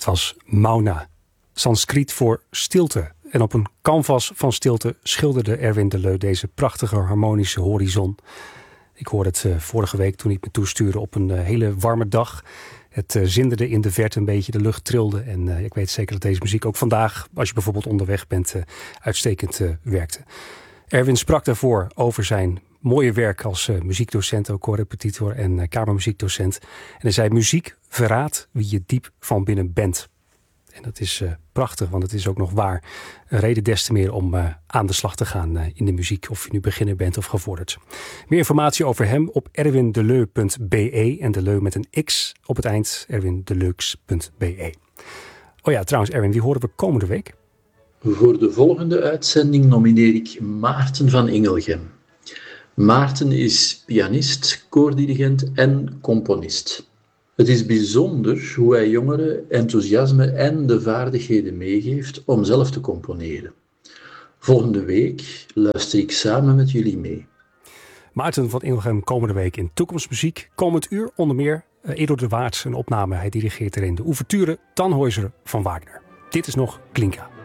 Het was Mauna, Sanskriet voor stilte. En op een canvas van stilte schilderde Erwin de Leu deze prachtige harmonische horizon. Ik hoorde het vorige week toen ik me toestuurde op een hele warme dag. Het zinderde in de verte een beetje, de lucht trilde. En ik weet zeker dat deze muziek ook vandaag, als je bijvoorbeeld onderweg bent, uitstekend werkte. Erwin sprak daarvoor over zijn mooie werk als muziekdocent, ook correpetitor en kamermuziekdocent. En hij zei: muziek verraadt wie je diep van binnen bent. En dat is prachtig, want het is ook nog waar. Een reden des te meer om aan de slag te gaan in de muziek. Of je nu beginner bent of gevorderd. Meer informatie over hem op erwindeleu.be. En de Leu met een X op het eind. erwindeleux.be. Oh ja, trouwens Erwin, wie horen we komende week? Voor de volgende uitzending nomineer ik Maarten van Ingelgem. Maarten is pianist, koordirigent en componist. Het is bijzonder hoe hij jongeren enthousiasme en de vaardigheden meegeeft om zelf te componeren. Volgende week luister ik samen met jullie mee. Maarten van Ingelgem komende week in Toekomstmuziek. Komend uur onder meer Edo de Waard, een opname. Hij dirigeert erin de ouverture Tannhäuser van Wagner. Dit is nog Klinka.